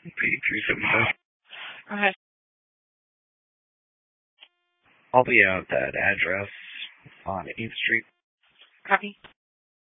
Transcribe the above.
P375. Okay. I'll be at that address on 8th Street. Copy.